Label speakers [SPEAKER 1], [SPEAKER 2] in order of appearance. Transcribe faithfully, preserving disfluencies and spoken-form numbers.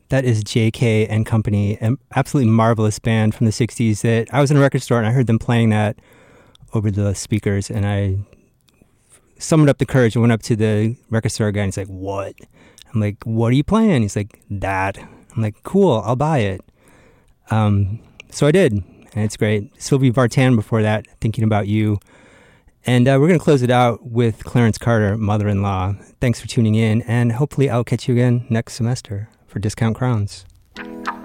[SPEAKER 1] That is J K and Company, an absolutely marvelous band from the sixties that I was in a record store and I heard them playing that over the speakers, and I summoned up the courage and went up to the record store guy and he's like, what? I'm like, what are you playing? He's like, that. I'm like, cool, I'll buy it. Um, so I did, and it's great. Sylvie Vartan before that, Thinking About You. And uh, we're going to close it out with Clarence Carter, Mother-in-Law. Thanks for tuning in, and hopefully I'll catch you again next semester for Discount Crowns.